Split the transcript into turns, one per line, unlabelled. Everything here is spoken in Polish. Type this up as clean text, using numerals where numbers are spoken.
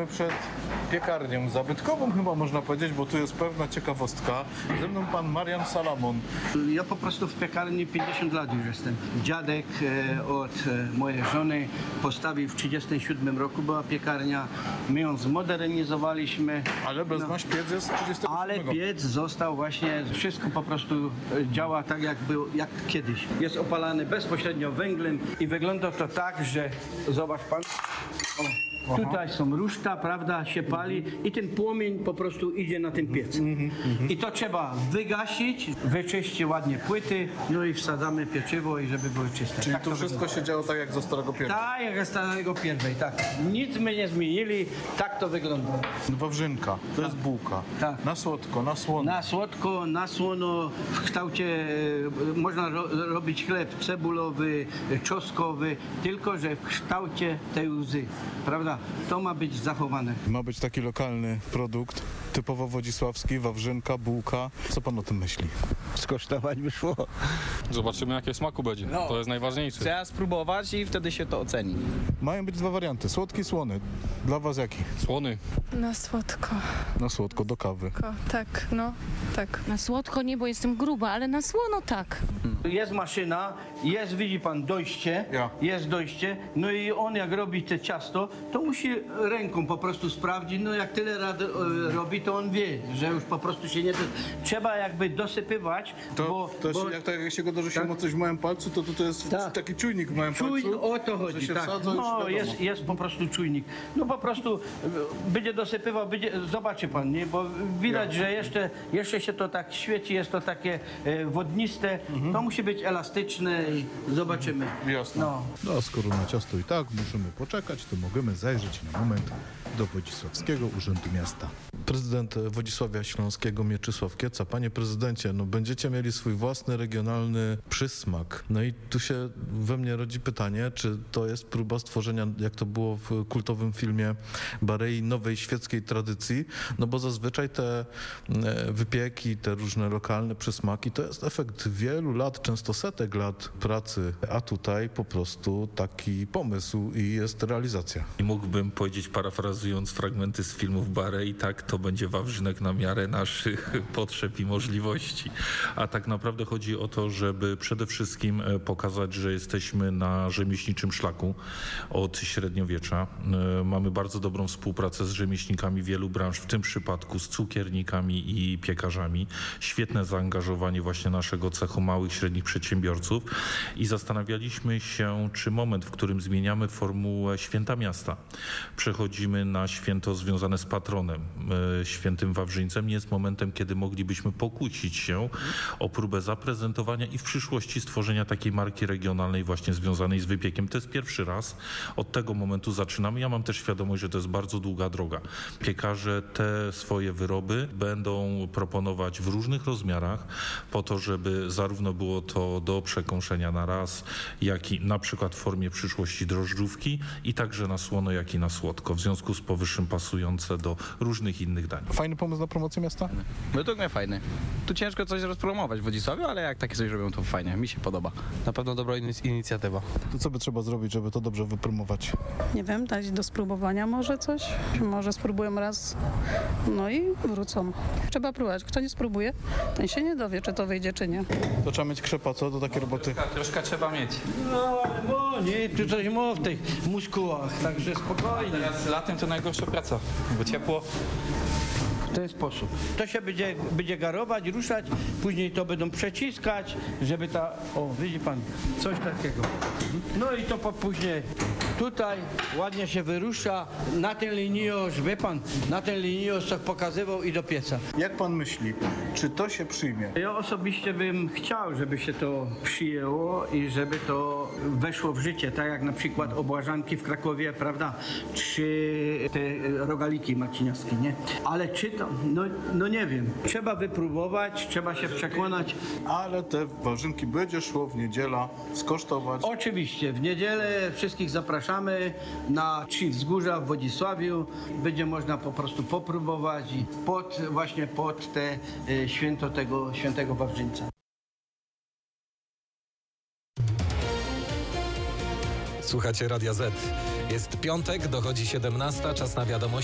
Jesteśmy przed piekarnią zabytkową, chyba można powiedzieć, bo tu jest pewna ciekawostka. Ze mną pan Marian Salamon.
Ja po prostu w piekarni 50 lat już jestem. Dziadek od mojej żony postawił w 1937 roku, była piekarnia. My ją zmodernizowaliśmy.
Ale nasz piec jest z 37.
Ale piec został właśnie, wszystko po prostu działa tak jak kiedyś. Jest opalany bezpośrednio węglem i wygląda to tak, że zobacz pan. O, tutaj są ruszta, prawda, się pali i ten płomień po prostu idzie na ten piec. I to trzeba wygasić, wyczyścić ładnie płyty, no i wsadzamy pieczywo i żeby były czyste.
Czyli
Tak
tu
to
wszystko
wygląda.
się działo tak jak ze starego pieca.
Tak, jak z starego pierwej, tak. Nic my nie zmienili, tak to wygląda.
Wawrzynka, to jest bułka.
Tak.
Na słodko, na słono.
Na słodko, na słono, w kształcie można robić chleb cebulowy, czosnkowy, tylko że w kształcie tej łzy, prawda? To ma być zachowane.
Ma być taki lokalny produkt, typowo wodzisławski, wawrzynka, bułka. Co pan o tym myśli?
Skosztować by szło.
Zobaczymy, jakie smaku będzie.
No.
To jest najważniejsze.
Trzeba spróbować i wtedy się to oceni.
Mają być dwa warianty, słodki, słony. Dla was jaki?
Słony.
Na słodko.
Na słodko, do kawy.
Tak, no, tak.
Na słodko nie, bo jestem gruba, ale na słono tak.
Jest maszyna, jest, widzi pan, dojście,
Ja.
jest dojście, no i on jak robi te ciasto, to musi ręką po prostu sprawdzić, no jak tyle robi, to on wie, że już po prostu się nie... Trzeba jakby dosypywać, bo
Jak się go dorzuciło
Tak.
coś w małym palcu, to jest
Tak.
taki czujnik w małym
Czujnik,
palcu.
o to chodzi,
że się
tak.
wsadza, już
No,
wiadomo.
jest po prostu czujnik. No po prostu będzie dosypywał, zobaczy pan, nie? Bo widać, że jeszcze się to tak świeci, jest to takie wodniste, to musi być elastyczne i zobaczymy.
Jasne.
No.
No a skoro na ciasto i tak musimy poczekać, to możemy zajrzeć na moment do Wodzisławskiego Urzędu Miasta.
Prezydent Wodzisławia Śląskiego Mieczysław Kieca. Panie prezydencie, no będziecie mieli swój własny regionalny przysmak. No i tu się we mnie rodzi pytanie, czy to jest próba stworzenia, jak to było w kultowym filmie Barei, nowej świeckiej tradycji? No bo zazwyczaj te wypieki, te różne lokalne przysmaki to jest efekt wielu lat, często setek lat pracy, a tutaj po prostu taki pomysł i jest realizacja.
I mógłbym powiedzieć, parafrazując fragmenty z filmów Barei, tak, to będzie wawrzynek na miarę naszych potrzeb i możliwości. A tak naprawdę chodzi o to, żeby przede wszystkim pokazać, że jesteśmy na rzemieślniczym szlaku od średniowiecza. Mamy bardzo dobrą współpracę z rzemieślnikami wielu branż, w tym przypadku z cukiernikami i piekarzami. Świetne zaangażowanie właśnie naszego cechu małych, średnich przedsiębiorców i zastanawialiśmy się, czy moment, w którym zmieniamy formułę Święta Miasta, przechodzimy na święto związane z patronem, świętym Wawrzyńcem, nie jest momentem, kiedy moglibyśmy pokłócić się o próbę zaprezentowania i w przyszłości stworzenia takiej marki regionalnej właśnie związanej z wypiekiem. To jest pierwszy raz, od tego momentu zaczynamy. Ja mam też świadomość, że to jest bardzo długa droga. Piekarze te swoje wyroby będą proponować w różnych rozmiarach po to, żeby zarówno było to do przekąszenia na raz, jak i na przykład w formie przyszłości drożdżówki i także na słono, jak i na słodko. W związku z powyższym pasujące do różnych innych dań.
Fajny pomysł na promocję miasta?
Według mnie fajny. Tu ciężko coś rozpromować w Wodzisławiu, ale jak takie coś robią, to fajnie. Mi się podoba.
Na pewno dobra inicjatywa.
To co by trzeba zrobić, żeby to dobrze wypromować?
Nie wiem, dać do spróbowania może coś. Może spróbują raz, no i wrócą. Trzeba próbować. Kto nie spróbuje, ten się nie dowie, czy to wyjdzie, czy nie.
To trzeba mieć krzepa, co? Do takiej roboty.
Troszkę trzeba mieć.
No, bo nie, tu coś ma w tych muskułach, także spokojnie.
Teraz latem to najgorsza praca, bo ciepło.
W ten sposób. To się będzie garować, ruszać, później to będą przeciskać, żeby ta... O, widzi pan, coś takiego. No i to później tutaj ładnie się wyrusza, na ten linijorz, wie pan, na ten linijorz co pokazywał i do pieca.
Jak pan myśli, czy to się przyjmie?
Ja osobiście bym chciał, żeby się to przyjęło i żeby to weszło w życie, tak jak na przykład obłażanki w Krakowie, prawda, czy te rogaliki marciniowskie, nie? Ale czy to, no nie wiem, trzeba wypróbować, trzeba się przekonać.
Ale te warzynki będzie szło w niedziela skosztować.
Oczywiście, w niedzielę wszystkich zapraszamy na Trzy Wzgórza w Wodzisławiu. Będzie można po prostu popróbować i właśnie pod te święto tego świętego Wawrzyńca.
Słuchacie Radia Z. Jest piątek, dochodzi 17, czas na wiadomości.